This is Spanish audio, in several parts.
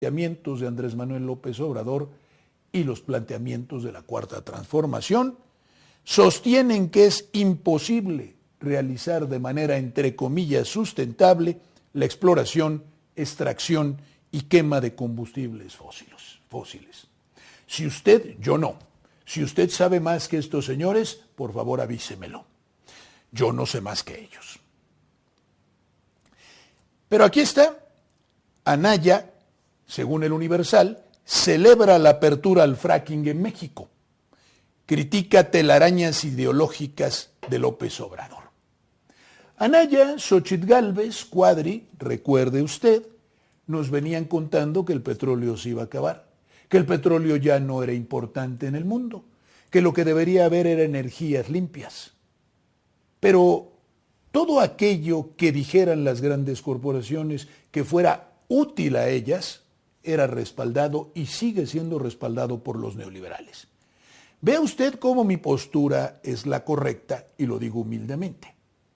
planteamientos de Andrés Manuel López Obrador y los planteamientos de la Cuarta Transformación sostienen que es imposible realizar de manera, entre comillas, sustentable la exploración, extracción y quema de combustibles fósiles. Si usted, yo no, si usted sabe más que estos señores, por favor avísemelo. Yo no sé más que ellos. Pero aquí está, Anaya, según el Universal, celebra la apertura al fracking en México. Critica telarañas ideológicas de López Obrador. Anaya, Xóchitl Gálvez, Cuadri, recuerde usted, nos venían contando que el petróleo se iba a acabar, que el petróleo ya no era importante en el mundo, que lo que debería haber era energías limpias. Pero todo aquello que dijeran las grandes corporaciones que fuera útil a ellas, era respaldado y sigue siendo respaldado por los neoliberales. Vea usted cómo mi postura es la correcta y lo digo humildemente.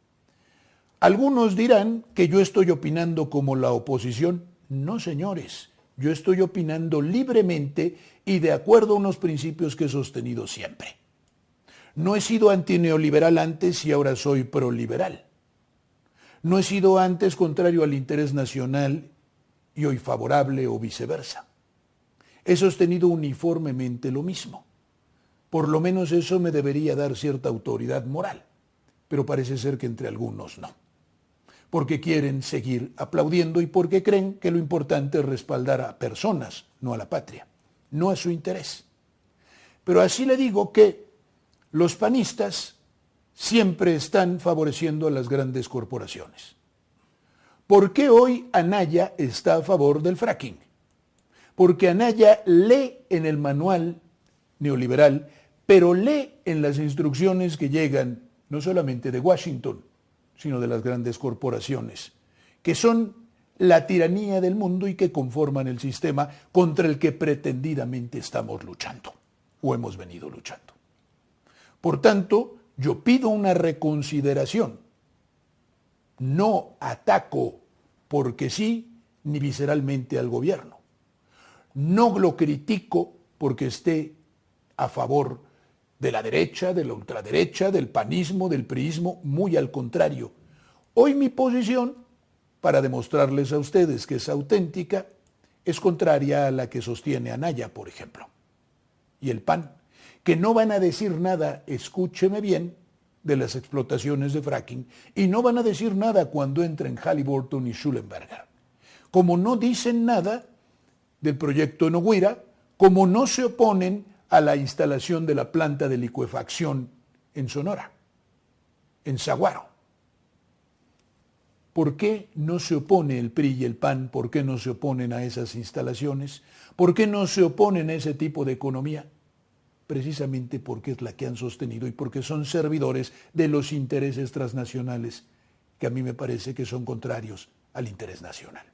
Algunos dirán que yo estoy opinando como la oposición. No, señores, yo estoy opinando libremente y de acuerdo a unos principios que he sostenido siempre. No he sido antineoliberal antes y ahora soy proliberal. No he sido antes contrario al interés nacional y hoy favorable o viceversa. He sostenido uniformemente lo mismo. Por lo menos eso me debería dar cierta autoridad moral, pero parece ser que entre algunos no. Porque quieren seguir aplaudiendo y porque creen que lo importante es respaldar a personas, no a la patria, no a su interés. Pero así le digo que los panistas siempre están favoreciendo a las grandes corporaciones. ¿Por qué hoy Anaya está a favor del fracking? Porque Anaya lee en el manual neoliberal, pero lee en las instrucciones que llegan no solamente de Washington, sino de las grandes corporaciones, que son la tiranía del mundo y que conforman el sistema contra el que pretendidamente estamos luchando, o hemos venido luchando. Por tanto, yo pido una reconsideración. No ataco porque sí, ni visceralmente al gobierno. No lo critico porque esté a favor de la derecha, de la ultraderecha, del panismo, del priismo, muy al contrario. Hoy mi posición, para demostrarles a ustedes que es auténtica, es contraria a la que sostiene Anaya, por ejemplo, y el PAN, que no van a decir nada, escúcheme bien, de las explotaciones de fracking, y no van a decir nada cuando entren Halliburton y Schlumberger. Como no dicen nada del proyecto en Oguira, como no se oponen a la instalación de la planta de licuefacción en Sonora, en Saguaro. ¿Por qué no se opone el PRI y el PAN? ¿Por qué no se oponen a esas instalaciones? ¿Por qué no se oponen a ese tipo de economía? Precisamente porque es la que han sostenido y porque son servidores de los intereses transnacionales que a mí me parece que son contrarios al interés nacional.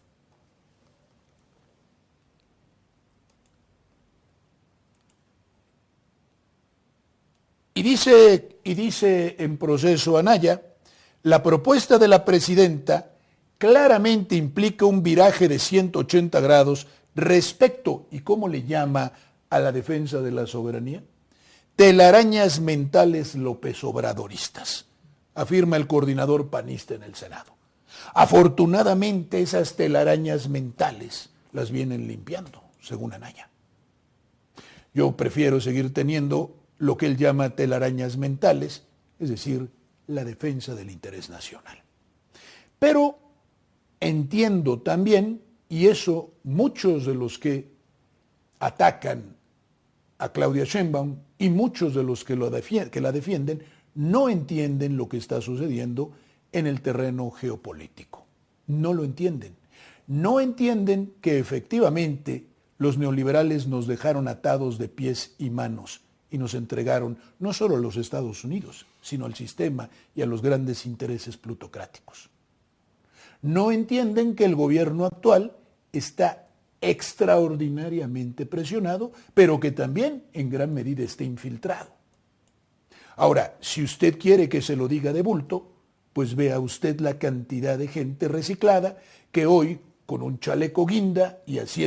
Y dice en proceso Anaya, la propuesta de la presidenta claramente implica un viraje de 180 grados respecto, ¿y cómo le llama a la defensa de la soberanía? Telarañas mentales López Obradoristas, afirma el coordinador panista en el Senado. Afortunadamente esas telarañas mentales las vienen limpiando, según Anaya. Yo prefiero seguir teniendo lo que él llama telarañas mentales, es decir, la defensa del interés nacional. Pero entiendo también, y eso muchos de los que atacan a Claudia Sheinbaum y muchos de los que la defienden no entienden lo que está sucediendo en el terreno geopolítico. No lo entienden. No entienden que efectivamente los neoliberales nos dejaron atados de pies y manos y nos entregaron no solo a los Estados Unidos, sino al sistema y a los grandes intereses plutocráticos. No entienden que el gobierno actual está extraordinariamente presionado, pero que también en gran medida está infiltrado. Ahora, si usted quiere que se lo diga de bulto, pues vea usted la cantidad de gente reciclada que hoy, con un chaleco guinda y haciendo